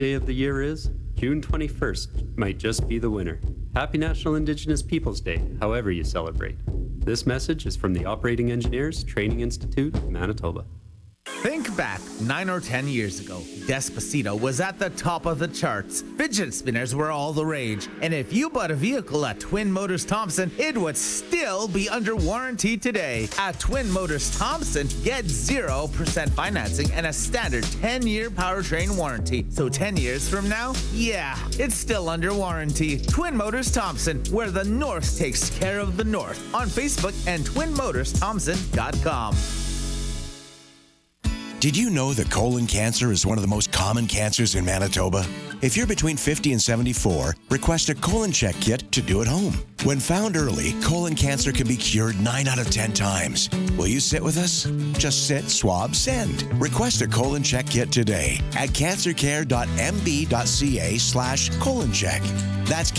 day of the year is, June 21st might just be the winner. Happy National Indigenous Peoples Day, however you celebrate. This message is from the Operating Engineers Training Institute, Manitoba. Think back 9 or 10 years ago. Despacito was at the top of the charts. Fidget spinners were all the rage. And if you bought a vehicle at Twin Motors Thompson, it would still be under warranty today. At Twin Motors Thompson, get 0% financing and a standard 10-year powertrain warranty. So 10 years from now, yeah, it's still under warranty. Twin Motors Thompson, where the North takes care of the North. On Facebook and twinmotorsthompson.com. Did you know that colon cancer is one of the most common cancers in Manitoba? If you're between 50 and 74, request a colon check kit to do at home. When found early, colon cancer can be cured 9 out of 10 times. Will you sit with us? Just sit, swab, send. Request a colon check kit today at cancercare.mb.ca/colon check. That's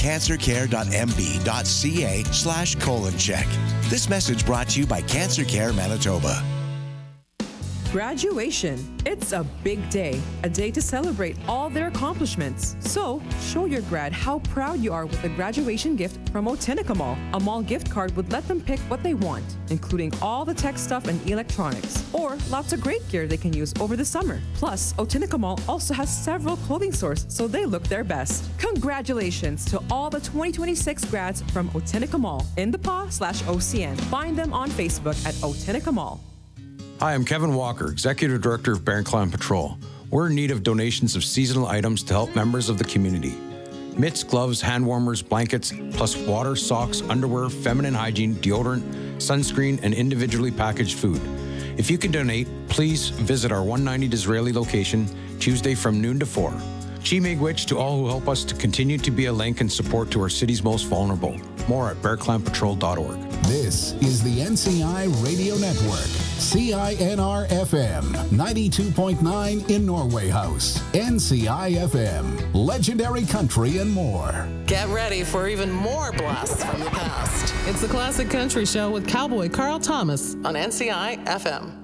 cancercare.mb.ca/colon check. This message brought to you by Cancer Care Manitoba. Graduation. It's a big day, a day to celebrate all their accomplishments. So, show your grad how proud you are with a graduation gift from Otinica Mall. A mall gift card would let them pick what they want, including all the tech stuff and electronics, or lots of great gear they can use over the summer. Plus, Otinica Mall also has several clothing stores, so they look their best. Congratulations to all the 2026 grads from Otinica Mall in the PA/OCN. Find them on Facebook at Otinica Mall. Hi, I'm Kevin Walker, Executive Director of Bear Clan Patrol. We're in need of donations of seasonal items to help members of the community. Mitts, gloves, hand warmers, blankets, plus water, socks, underwear, feminine hygiene, deodorant, sunscreen, and individually packaged food. If you can donate, please visit our 190 Disraeli location Tuesday from noon to 4. Chi Miigwech to all who help us to continue to be a link and support to our city's most vulnerable. More at bearclanpatrol.org. This is the NCI Radio Network. CINR-FM, 92.9 in Norway House. NCI-FM, legendary country and more. Get ready for even more blasts from the past. It's the Classic Country Show with cowboy Carl Thomas on NCI-FM.